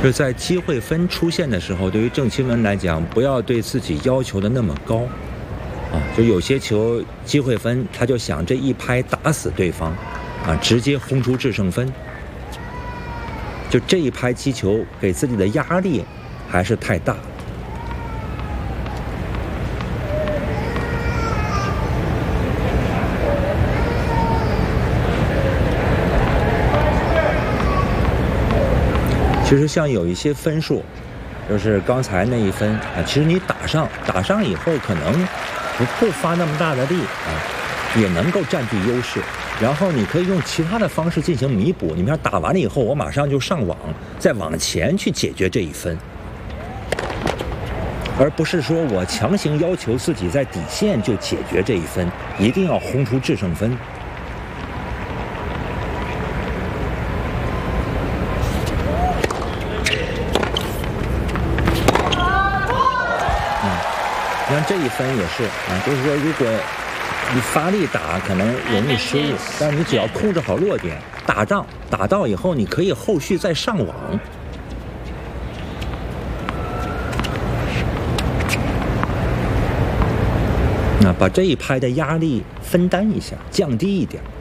就是在机会分出现的时候，对于郑钦文来讲，不要对自己要求的那么高，就有些球机会分，他就想这一拍打死对方，直接轰出制胜分。就这一拍击球给自己的压力还是太大。其实像有一些分数，就是刚才那一分其实你打上以后可能不会发那么大的力也能够占据优势，然后你可以用其他的方式进行弥补。你看打完了以后，我马上就上网，再往前去解决这一分，而不是说我强行要求自己在底线就解决这一分，一定要轰出制胜分。你看这一分也是就是说，如果你发力打可能容易失误，但是你只要控制好落点，打到以后，你可以后续再上网。把这一拍的压力分担一下，降低一点。